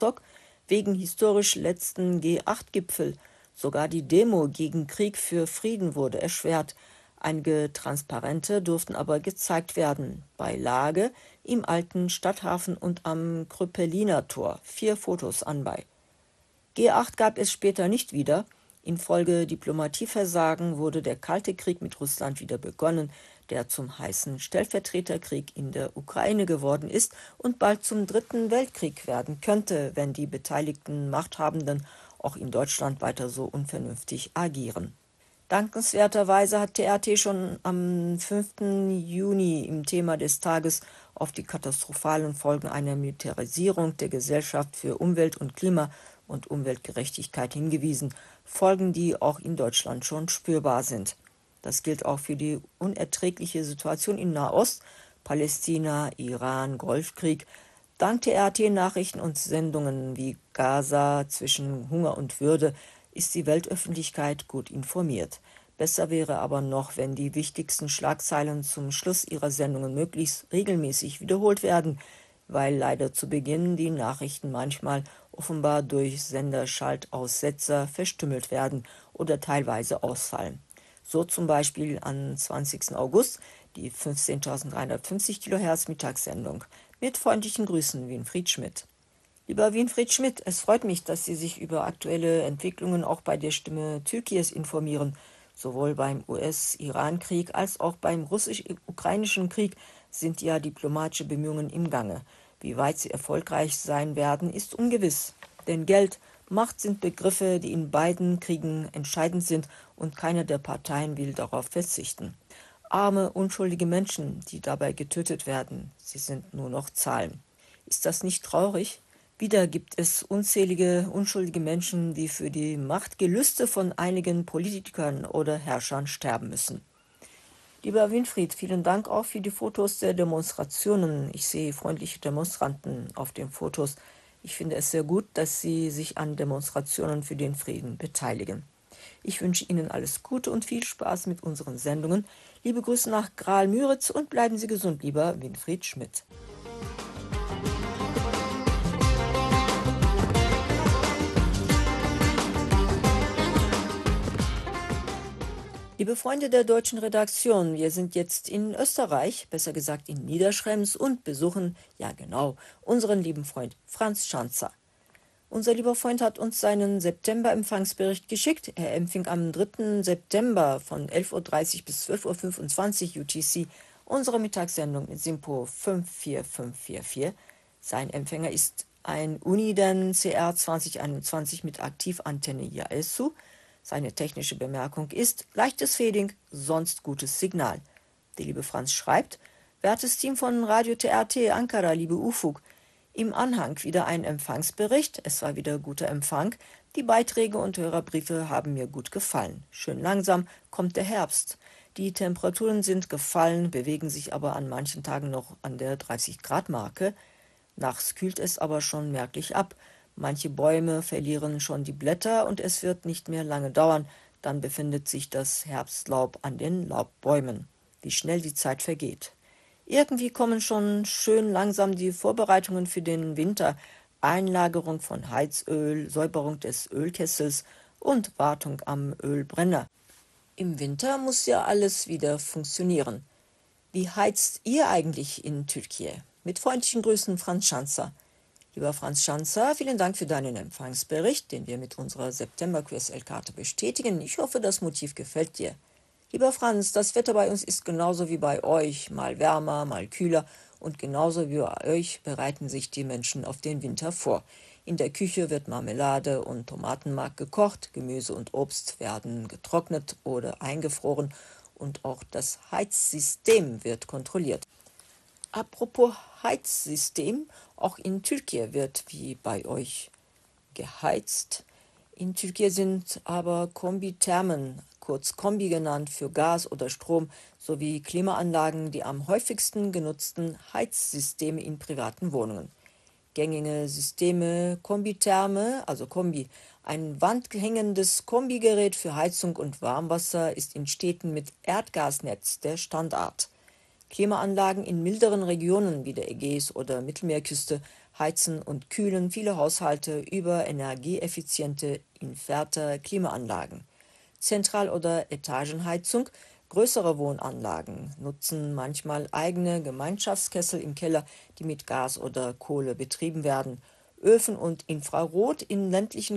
wegen historisch letzten G8-Gipfel. Sogar die Demo gegen Krieg für Frieden wurde erschwert. Einige Transparente durften aber gezeigt werden. Bei Lage im alten Stadthafen und am Kröpeliner Tor. 4 Fotos anbei. G8 gab es später nicht wieder. Infolge Diplomatieversagen wurde der Kalte Krieg mit Russland wieder begonnen, der zum heißen Stellvertreterkrieg in der Ukraine geworden ist und bald zum Dritten Weltkrieg werden könnte, wenn die beteiligten Machthabenden auch in Deutschland weiter so unvernünftig agieren. Dankenswerterweise hat TRT schon am 5. Juni im Thema des Tages auf die katastrophalen Folgen einer Militarisierung der Gesellschaft für Umwelt und Klima und Umweltgerechtigkeit hingewiesen, Folgen, die auch in Deutschland schon spürbar sind. Das gilt auch für die unerträgliche Situation in Nahost, Palästina, Iran, Golfkrieg. Dank TRT-Nachrichten und Sendungen wie Gaza zwischen Hunger und Würde ist die Weltöffentlichkeit gut informiert. Besser wäre aber noch, wenn die wichtigsten Schlagzeilen zum Schluss ihrer Sendungen möglichst regelmäßig wiederholt werden, weil leider zu Beginn die Nachrichten manchmal offenbar durch Senderschaltaussetzer verstümmelt werden oder teilweise ausfallen. So zum Beispiel am 20. August die 15.350 kHz Mittagssendung. Mit freundlichen Grüßen, Winfried Schmidt. Lieber Winfried Schmidt, es freut mich, dass Sie sich über aktuelle Entwicklungen auch bei der Stimme Türkies informieren. Sowohl beim US-Iran-Krieg als auch beim russisch-ukrainischen Krieg sind ja diplomatische Bemühungen im Gange. Wie weit sie erfolgreich sein werden, ist ungewiss. Denn Geld, Macht sind Begriffe, die in beiden Kriegen entscheidend sind und keine der Parteien will darauf verzichten. Arme, unschuldige Menschen, die dabei getötet werden, sie sind nur noch Zahlen. Ist das nicht traurig? Wieder gibt es unzählige unschuldige Menschen, die für die Machtgelüste von einigen Politikern oder Herrschern sterben müssen. Lieber Winfried, vielen Dank auch für die Fotos der Demonstrationen. Ich sehe freundliche Demonstranten auf den Fotos. Ich finde es sehr gut, dass Sie sich an Demonstrationen für den Frieden beteiligen. Ich wünsche Ihnen alles Gute und viel Spaß mit unseren Sendungen. Liebe Grüße nach Graal-Müritz und bleiben Sie gesund, lieber Winfried Schmidt. Liebe Freunde der deutschen Redaktion, wir sind jetzt in Österreich, besser gesagt in Niederschrems und besuchen, ja genau, unseren lieben Freund Franz Schanzer. Unser lieber Freund hat uns seinen September-Empfangsbericht geschickt. Er empfing am 3. September von 11.30 Uhr bis 12.25 Uhr UTC unsere Mittagssendung mit Simpo 54544. Sein Empfänger ist ein Uniden CR 2021 mit Aktivantenne Yaesu. Seine technische Bemerkung ist leichtes Fading, sonst gutes Signal. Der liebe Franz schreibt: Wertes Team von Radio TRT Ankara, liebe Ufuk, im Anhang wieder ein Empfangsbericht. Es war wieder guter Empfang. Die Beiträge und Hörerbriefe haben mir gut gefallen. Schön langsam kommt der Herbst. Die Temperaturen sind gefallen, bewegen sich aber an manchen Tagen noch an der 30-Grad-Marke. Nachts kühlt es aber schon merklich ab. Manche Bäume verlieren schon die Blätter und es wird nicht mehr lange dauern, dann befindet sich das Herbstlaub an den Laubbäumen. Wie schnell die Zeit vergeht. Irgendwie kommen schon schön langsam die Vorbereitungen für den Winter. Einlagerung von Heizöl, Säuberung des Ölkessels und Wartung am Ölbrenner. Im Winter muss ja alles wieder funktionieren. Wie heizt ihr eigentlich in Türkei? Mit freundlichen Grüßen, Franz Schanzer. Lieber Franz Schanzer, vielen Dank für deinen Empfangsbericht, den wir mit unserer September-QSL-Karte bestätigen. Ich hoffe, das Motiv gefällt dir. Lieber Franz, das Wetter bei uns ist genauso wie bei euch, mal wärmer, mal kühler und genauso wie bei euch bereiten sich die Menschen auf den Winter vor. In der Küche wird Marmelade und Tomatenmark gekocht, Gemüse und Obst werden getrocknet oder eingefroren und auch das Heizsystem wird kontrolliert. Apropos Heizsystem, auch in Türkei wird wie bei euch geheizt. In Türkei sind aber Kombithermen, kurz Kombi genannt, für Gas oder Strom, sowie Klimaanlagen die am häufigsten genutzten Heizsysteme in privaten Wohnungen. Gängige Systeme Kombitherme, also Kombi. Ein wandhängendes Kombigerät für Heizung und Warmwasser ist in Städten mit Erdgasnetz der Standard. Klimaanlagen in milderen Regionen wie der Ägäis- oder Mittelmeerküste heizen und kühlen viele Haushalte über energieeffiziente Inverter-Klimaanlagen. Zentral- oder Etagenheizung. Größere Wohnanlagen nutzen manchmal eigene Gemeinschaftskessel im Keller, die mit Gas oder Kohle betrieben werden. Öfen und Infrarot in ländlichen